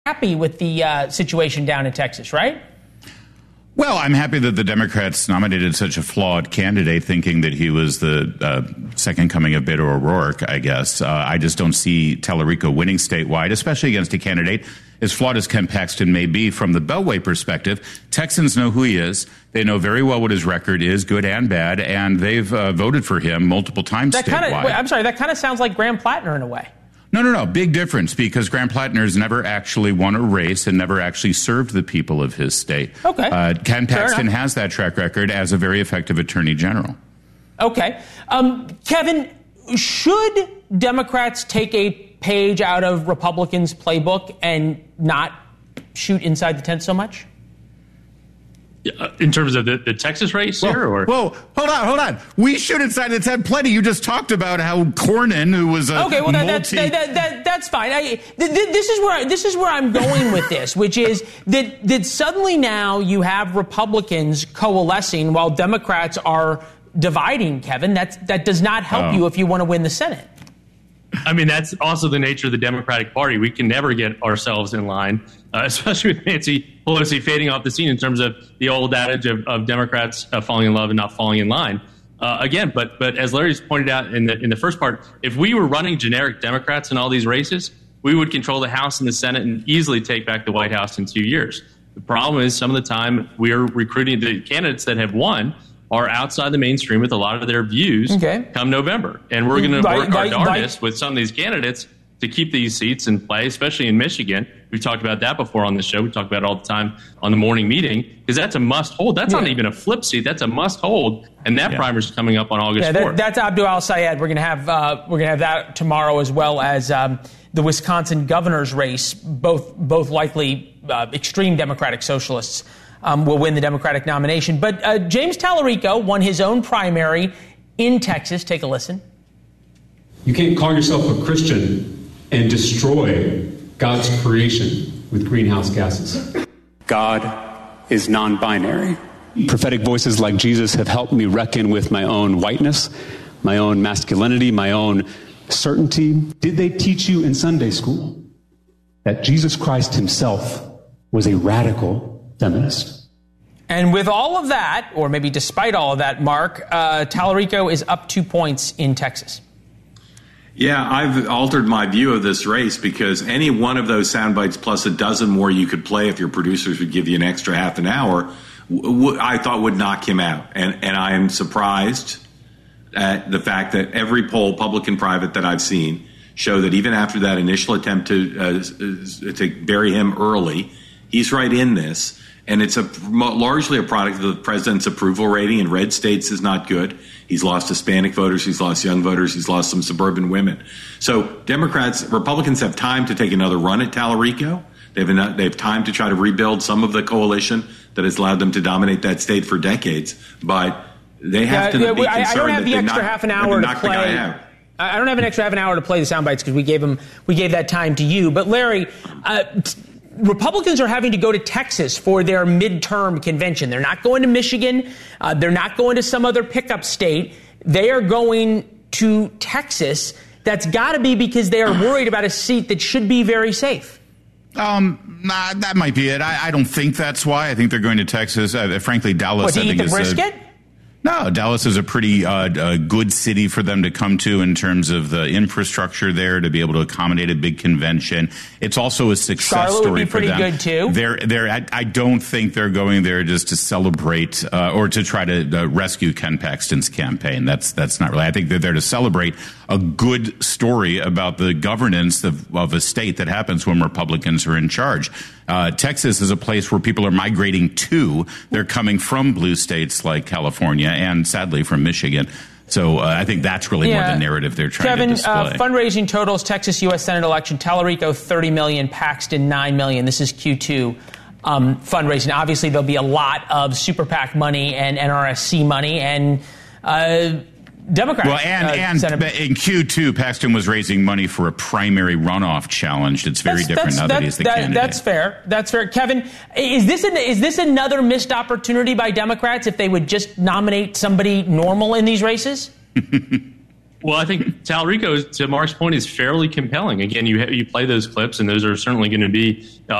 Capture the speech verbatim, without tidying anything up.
happy with the uh, situation down in Texas, right? Well, I'm happy that the Democrats nominated such a flawed candidate, thinking that he was the uh, second coming of Beto O'Rourke, I guess. Uh, I just don't see Tallarico winning statewide, especially against a candidate as flawed as Ken Paxton may be from the Beltway perspective. Texans know who he is. They know very well what his record is, good and bad, and they've uh, voted for him multiple times that statewide. Kinda, wait, I'm sorry, that kind of sounds like Graham Plattner in a way. No, no, no. Big difference, because Graham Plattner's never actually won a race and never actually served the people of his state. Okay. Uh, Ken Paxton has that track record as a very effective attorney general. Okay. Um, Kevin, should Democrats take a page out of Republicans' playbook and not shoot inside the tent so much? In terms of the, the Texas race well, here? Or? Well, hold on, hold on. We shoot inside the tent plenty. You just talked about how Cornyn, who was a okay, well, that, multi- that, that, that, that's fine. I, th- th- this is where I, this is where I'm going with this, which is that that suddenly now you have Republicans coalescing while Democrats are dividing. Kevin, that's that does not help oh. you if you want to win the Senate. I mean, that's also the nature of the Democratic Party. We can never get ourselves in line, uh, especially with Nancy Pelosi fading off the scene in terms of the old adage of, of Democrats uh, falling in love and not falling in line. Uh, again, but but as Larry's pointed out in the in the first part, if we were running generic Democrats in all these races, we would control the House and the Senate and easily take back the White House in two years. The problem is some of the time we're recruiting the candidates that have won are outside the mainstream with a lot of their views okay. come November. And we're going to right, work our right, darndest right. with some of these candidates to keep these seats in play, especially in Michigan. We've talked about that before on the show. We talk about it all the time on the morning meeting, because that's a must-hold. That's yeah. not even a flip seat. That's a must-hold. And that yeah. primer's coming up on August yeah, that, fourth. That's Abdul Al-Sayed. We're going to have uh, we're going to have that tomorrow, as well as um, the Wisconsin governor's race, both both likely uh, extreme Democratic socialists Um, will win the Democratic nomination. But uh, James Tallarico won his own primary in Texas. Take a listen. You can't call yourself a Christian and destroy God's creation with greenhouse gases. God is non-binary. Prophetic voices like Jesus have helped me reckon with my own whiteness, my own masculinity, my own certainty. Did they teach you in Sunday school that Jesus Christ himself was a radical feminist? And with all of that, or maybe despite all of that, Mark, uh, Tallarico is up two points in Texas. Yeah, I've altered my view of this race, because any one of those sound bites plus a dozen more you could play if your producers would give you an extra half an hour, w- w- I thought would knock him out. And, and I am surprised at the fact that every poll, public and private, that I've seen show that even after that initial attempt to uh, to bury him early, he's right in this. And it's a largely a product of the president's approval rating. In red states is not good. He's lost Hispanic voters. He's lost young voters. He's lost some suburban women. So Democrats, Republicans have time to take another run at Tallarico. They have enough, they have time to try to rebuild some of the coalition that has allowed them to dominate that state for decades. But they have yeah, to be yeah, concerned I don't have that the extra not, half an hour to play. I don't have an extra half an hour to play the sound bites because we gave them we gave that time to you. But Larry, uh, Republicans are having to go to Texas for their midterm convention. They're not going to Michigan. Uh, they're not going to some other pickup state. They are going to Texas. That's got to be because they are worried about a seat that should be very safe. Um, nah, that might be it. I, I don't think that's why. I think they're going to Texas. Uh, frankly, Dallas. What, to I eat think the is brisket? A, No, Dallas is a pretty uh, a good city for them to come to in terms of the infrastructure there to be able to accommodate a big convention. It's also a success Charlotte story would be for pretty them. good too. They're, they're, I, I don't think they're going there just to celebrate uh, or to try to uh, rescue Ken Paxton's campaign. That's that's not really. I think they're there to celebrate a good story about the governance of, of a state that happens when Republicans are in charge. Uh, Texas is a place where people are migrating to. They're coming from blue states like California and, sadly, from Michigan. So uh, I think that's really yeah. more the narrative they're trying Kevin, to display. Kevin, uh, fundraising totals, Texas U S Senate election, Tallarico thirty million dollars, Paxton nine million dollars. This is Q two um, fundraising. Obviously, there'll be a lot of super PAC money and N R S C money and uh, Democrats. Well, and, uh, and Senate. in Q two, Paxton was raising money for a primary runoff challenge. It's very that's, different that's, now that, that he's the that, candidate. That's fair. That's fair. Kevin, is this an, is this another missed opportunity by Democrats if they would just nominate somebody normal in these races? Well, I think Talrico, to Mark's point, is fairly compelling. Again, you you play those clips, and those are certainly going to be uh,